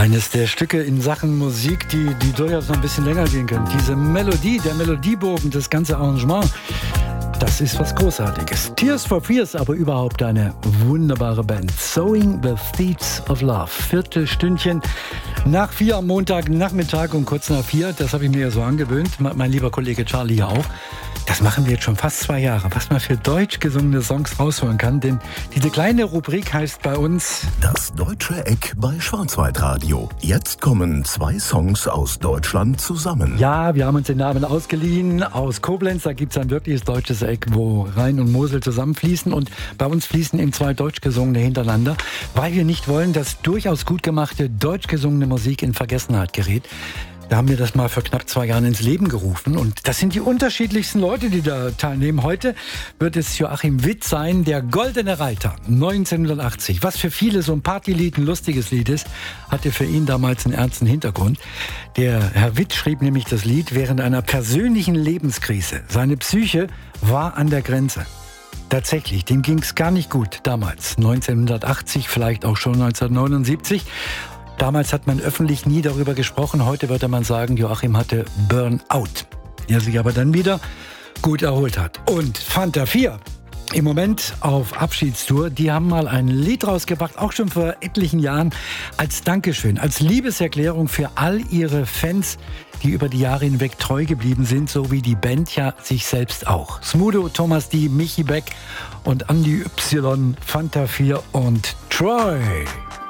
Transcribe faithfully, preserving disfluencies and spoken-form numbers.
Eines der Stücke in Sachen Musik, die, die durchaus noch ein bisschen länger gehen können. Diese Melodie, der Melodiebogen, das ganze Arrangement, das ist was Großartiges. Tears for Fears, aber überhaupt eine wunderbare Band. Sowing the Seeds of Love. Viertelstündchen nach vier am Montagnachmittag und kurz nach vier. Das habe ich mir ja so angewöhnt. Mein lieber Kollege Charlie ja auch. Das machen wir jetzt schon fast zwei Jahre. Was man für deutsch gesungene Songs rausholen kann. Denn diese kleine Rubrik heißt bei uns Das Deutsche Eck bei Schwarzwaldradio. Jetzt kommen zwei Songs aus Deutschland zusammen. Ja, wir haben uns den Namen ausgeliehen aus Koblenz. Da gibt es ein wirkliches deutsches Eck, wo Rhein und Mosel zusammenfließen. Und bei uns fließen eben zwei deutsch gesungene hintereinander, weil wir nicht wollen, dass durchaus gut gemachte deutsch gesungene Musik in Vergessenheit gerät. Da haben wir das mal vor knapp zwei Jahren ins Leben gerufen. Und das sind die unterschiedlichsten Leute, die da teilnehmen. Heute wird es Joachim Witt sein, der Goldene Reiter, neunzehnhundertachtzig. Was für viele so ein Partylied, ein lustiges Lied ist, hatte für ihn damals einen ernsten Hintergrund. Der Herr Witt schrieb nämlich das Lied während einer persönlichen Lebenskrise. Seine Psyche war an der Grenze. Tatsächlich, dem ging es gar nicht gut damals, neunzehnhundertachtzig, vielleicht auch schon neunzehnhundertneunundsiebzig. Damals hat man öffentlich nie darüber gesprochen. Heute würde man sagen, Joachim hatte Burnout. Der sich aber dann wieder gut erholt hat. Und Fanta vier, im Moment auf Abschiedstour, die haben mal ein Lied rausgebracht, auch schon vor etlichen Jahren, als Dankeschön, als Liebeserklärung für all ihre Fans, die über die Jahre hinweg treu geblieben sind, so wie die Band ja sich selbst auch. Smudo, Thomas D., Michi Beck und Andi Y, Fanta vier und Troy.